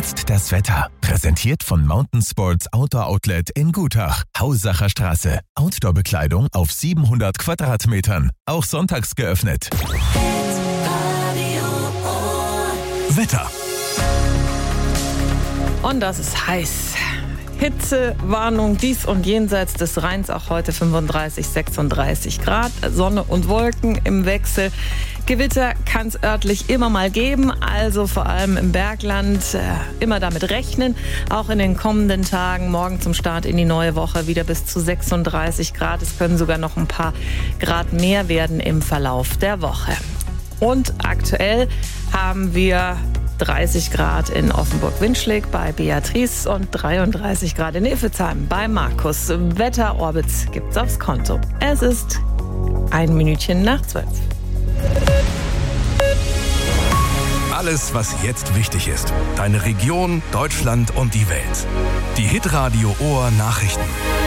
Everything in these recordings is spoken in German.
jetzt das Wetter. Präsentiert von Mountain Sports Outdoor Outlet in Gutach. Hausacher Straße. Outdoor-Bekleidung auf 700 Quadratmetern. Auch sonntags geöffnet. Wetter. Und das ist heiß. Hitzewarnung dies und jenseits des Rheins, auch heute 35, 36 Grad. Sonne und Wolken im Wechsel. Gewitter kann es örtlich immer mal geben, also vor allem im Bergland immer damit rechnen. Auch in den kommenden Tagen, morgen zum Start in die neue Woche, wieder bis zu 36 Grad. Es können sogar noch ein paar Grad mehr werden im Verlauf der Woche. Und aktuell haben wir 30 Grad in Offenburg-Winschlik bei Beatrice und 33 Grad in Iffezheim bei Markus. Wetterorbit gibt's aufs Konto. Es ist 1 Minütchen nach 12. Alles, was jetzt wichtig ist. Deine Region, Deutschland und die Welt. Die Hitradio Ohr Nachrichten.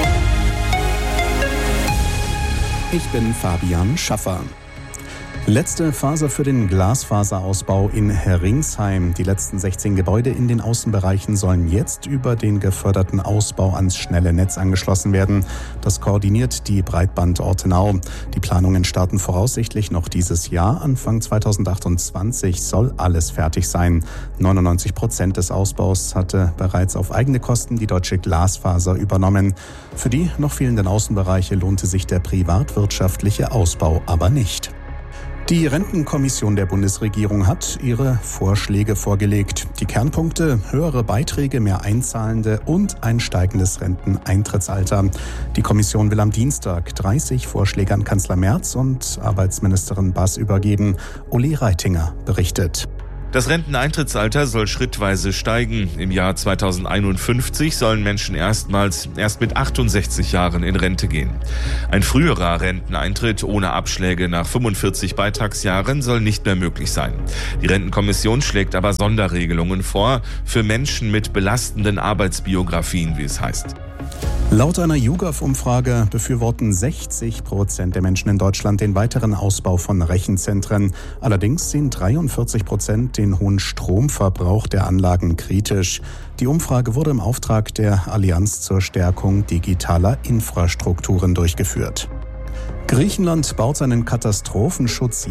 Ich bin Fabian Schaffer. Letzte Phase für den Glasfaserausbau in Heringsheim. Die letzten 16 Gebäude in den Außenbereichen sollen jetzt über den geförderten Ausbau ans schnelle Netz angeschlossen werden. Das koordiniert die Breitband Ortenau. Die Planungen starten voraussichtlich noch dieses Jahr. Anfang 2028 soll alles fertig sein. 99% des Ausbaus hatte bereits auf eigene Kosten die Deutsche Glasfaser übernommen. Für die noch fehlenden Außenbereiche lohnte sich der privatwirtschaftliche Ausbau aber nicht. Die Rentenkommission der Bundesregierung hat ihre Vorschläge vorgelegt. Die Kernpunkte: höhere Beiträge, mehr Einzahlende und ein steigendes Renteneintrittsalter. Die Kommission will am Dienstag 30 Vorschläge an Kanzler Merz und Arbeitsministerin Bass übergeben. Uli Reitinger berichtet. Das Renteneintrittsalter soll schrittweise steigen. Im Jahr 2051 sollen Menschen erst mit 68 Jahren in Rente gehen. Ein früherer Renteneintritt ohne Abschläge nach 45 Beitragsjahren soll nicht mehr möglich sein. Die Rentenkommission schlägt aber Sonderregelungen vor für Menschen mit belastenden Arbeitsbiografien, wie es heißt. Laut einer YouGov-Umfrage befürworten 60% der Menschen in Deutschland den weiteren Ausbau von Rechenzentren. Allerdings sehen 43% den hohen Stromverbrauch der Anlagen kritisch. Die Umfrage wurde im Auftrag der Allianz zur Stärkung digitaler Infrastrukturen durchgeführt. Griechenland baut seinen Katastrophenschutz